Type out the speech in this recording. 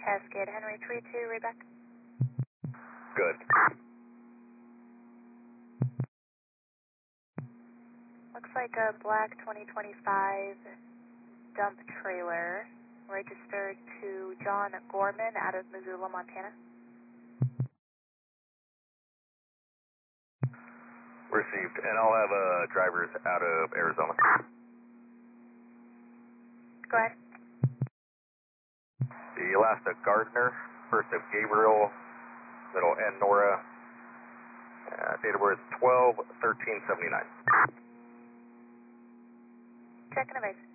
Cascade Henry 32, read back. Good. Looks like a black 2025 dump trailer registered to John Gorman out of Missoula, Montana. Received. And I'll have drivers out of Arizona. Go ahead. The last of Gardner, first of Gabriel, middle N Nora, date of birth 12/13/79. Check and evade.